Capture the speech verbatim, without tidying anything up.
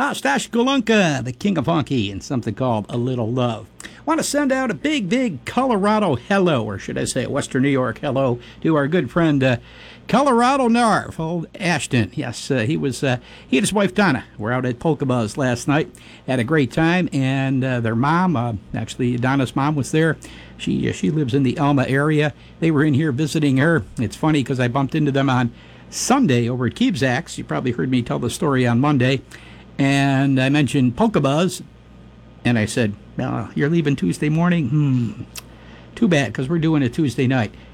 Ah, Stash Golunka, the king of honky, and something called A Little Love. Want to send out a big, big Colorado hello, or should I say a Western New York hello, to our good friend uh, Colorado Narv, old Ashton. Yes, uh, he was. Uh, he and his wife Donna were out at Polka Buzz last night. Had a great time, and uh, their mom, uh, actually Donna's mom, was there. She uh, she lives in the Elma area. They were in here visiting her. It's funny because I bumped into them on Sunday over at Keebzak's. You probably heard me tell the story on Monday. And I mentioned Polka Buzz, and I said, well, you're leaving Tuesday morning? Hmm, too bad, because we're doing it Tuesday night.